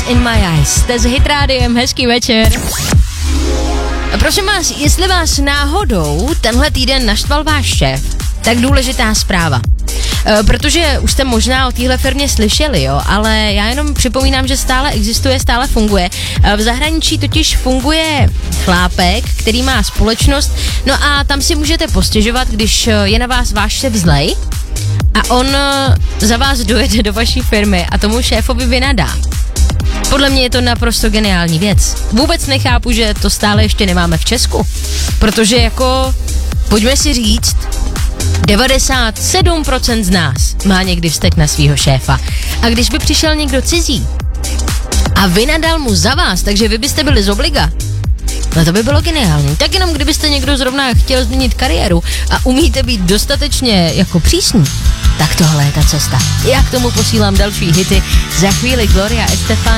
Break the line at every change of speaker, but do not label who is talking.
in My Eyes. To je s Hit Rádiem, hezký večer. Prosím vás, jestli vás náhodou tenhle týden naštval váš šéf, tak důležitá zpráva. Protože už jste možná o téhle firmě slyšeli, jo, ale já jenom připomínám, že stále existuje, stále funguje. V zahraničí totiž funguje chlápek, který má společnost, no a tam si můžete postěžovat, když je na vás váš šéf zlej a on za vás dojede do vaší firmy a tomu šéfovi vynadá. Podle mě je to naprosto geniální věc. Vůbec nechápu, že to stále ještě nemáme v Česku, protože jako, pojďme si říct, 97% z nás má někdy vztek na svýho šéfa. A když by přišel někdo cizí a vynadal mu za vás, takže vy byste byli z obliga, no to by bylo geniální. Tak jenom kdybyste někdo zrovna chtěl změnit kariéru a umíte být dostatečně jako přísní, tak tohle je ta cesta. Já k tomu posílám další hity. Za chvíli Gloria Estefan.